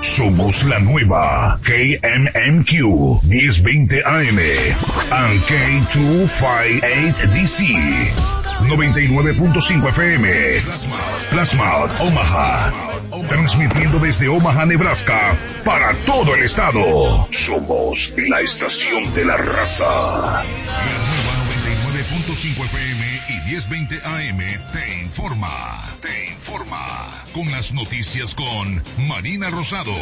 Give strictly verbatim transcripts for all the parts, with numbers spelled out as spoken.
Somos la nueva K M M Q diez veinte A M and K doscientos cincuenta y ocho D C noventa y nueve punto cinco F M. Plasma Omaha. Transmitiendo desde Omaha, Nebraska, para todo el estado. Somos la estación de la raza. La nueva noventa y nueve punto cinco F M y diez veinte A M te informa. Te informa. Con las noticias con Marina Rosado.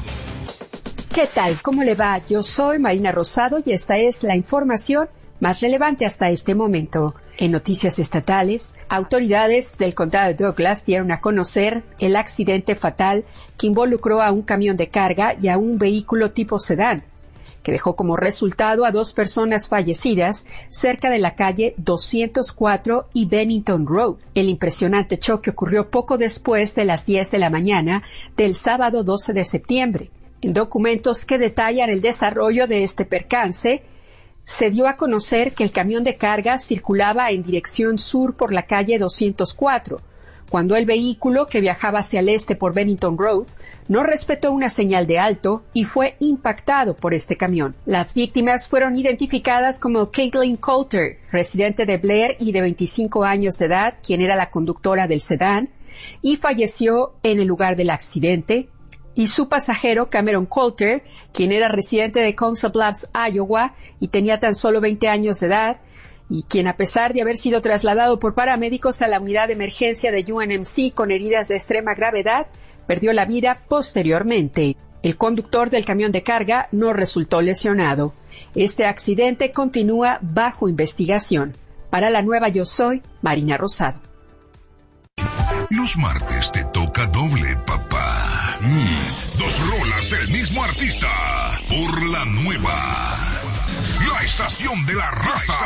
¿Qué tal? ¿Cómo le va? Yo soy Marina Rosado y esta es la información más relevante hasta este momento. En noticias estatales, autoridades del condado de Douglas dieron a conocer el accidente fatal que involucró a un camión de carga y a un vehículo tipo sedán, que dejó como resultado a dos personas fallecidas cerca de la calle doscientos cuatro y Bennington Road. El impresionante choque ocurrió poco después de las diez de la mañana del sábado doce de septiembre. En documentos que detallan el desarrollo de este percance, se dio a conocer que el camión de carga circulaba en dirección sur por la calle doscientos cuatro, cuando el vehículo que viajaba hacia el este por Bennington Road no respetó una señal de alto y fue impactado por este camión. Las víctimas fueron identificadas como Caitlin Coulter, residente de Blair y de veinticinco años de edad, quien era la conductora del sedán, y falleció en el lugar del accidente, y su pasajero Cameron Coulter, quien era residente de Council Bluffs, Iowa, y tenía tan solo veinte años de edad, y quien, a pesar de haber sido trasladado por paramédicos a la unidad de emergencia de U N M C con heridas de extrema gravedad, perdió la vida posteriormente. El conductor del camión de carga no resultó lesionado. Este accidente continúa bajo investigación. Para la nueva Yo Soy, Marina Rosado. Los martes te toca doble, papá. Mm, dos rolas del mismo artista. Por la nueva. La estación de la raza.